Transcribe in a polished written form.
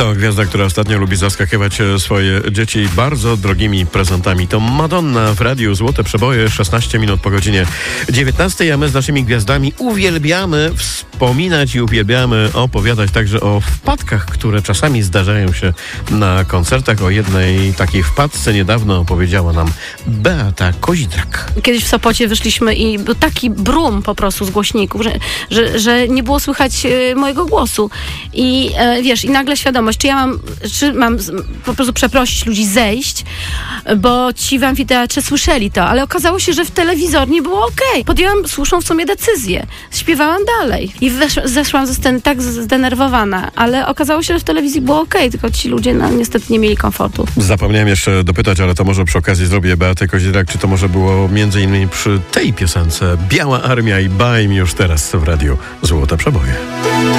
To gwiazda, która ostatnio lubi zaskakiwać swoje dzieci bardzo drogimi prezentami. To Madonna w radiu Złote Przeboje, 16 minut po godzinie 19, a my z naszymi gwiazdami uwielbiamy wspominać i uwielbiamy opowiadać także o wpadkach, które czasami zdarzają się na koncertach. O jednej takiej wpadce niedawno opowiedziała nam Beata Kozidrak. Kiedyś w Sopocie wyszliśmy i był taki brum po prostu z głośników, że nie było słychać mojego głosu. I wiesz, i nagle świadomość, czy mam po prostu przeprosić ludzi, zejść, bo ci w amfiteatrze słyszeli to, ale okazało się, że w telewizornie było okej. Podjęłam słuszną w sumie decyzję. Śpiewałam dalej i zeszłam ze sceny tak zdenerwowana, ale okazało się, że w telewizji było okej, tylko ci ludzie niestety nie mieli komfortu. Zapomniałem jeszcze dopytać, ale to może przy okazji zrobię Beatę Kozidrak, czy to może było między innymi przy tej piosence Biała Armia i Baj mi już teraz w radiu Złote Przeboje.